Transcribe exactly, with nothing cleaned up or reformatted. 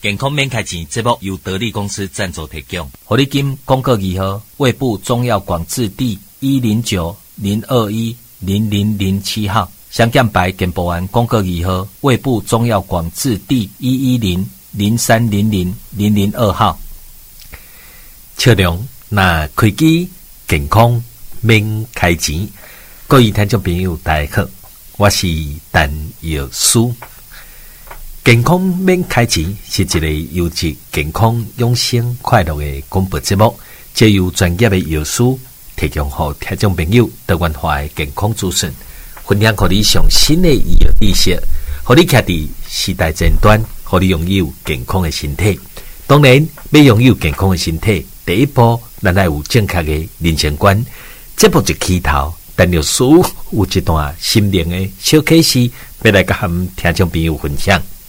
健康免开钱节目由得力公司赞助提供。 活力金公告二号，卫部中药广字第一零九零二一零零零七号。香港白健保丸公告二号，卫部中药广字第一一零零三零零零零二号。 笑容那开机健康免开钱，各位听众朋友大家好，我是陈药师。健康免开钱是一个优质健康养生快乐的广播节目，借由专业的药师提供给听众朋友多元化的健康资讯，分享给你上新的医药知识，让你徛伫时代前端，让你拥有健康的身体。当然，要拥有健康的身体，第一步咱要有正确的人生观。这步一起头，陈药师有一段心灵的小启示，要来甲含听众朋友分享。